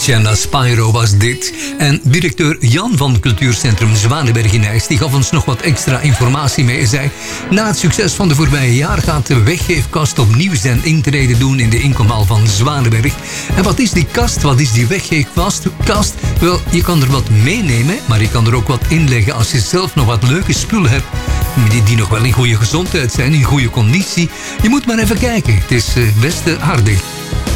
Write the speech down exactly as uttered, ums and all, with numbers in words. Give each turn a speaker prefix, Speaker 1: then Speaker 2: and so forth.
Speaker 1: Luciana Spyro was dit. En directeur Jan van Cultuurcentrum Zwanenberg in IJs die gaf ons nog wat extra informatie mee. Hij zei, na het succes van de voorbije jaar gaat de weggeefkast opnieuw zijn intrede doen in de inkomhal van Zwanenberg. En wat is die kast? Wat is die weggeefkast? Kast? Wel, je kan er wat meenemen, maar je kan er ook wat inleggen als je zelf nog wat leuke spullen hebt. Die, die nog wel in goede gezondheid zijn, in goede conditie. Je moet maar even kijken. Het is uh, best uh, aardig.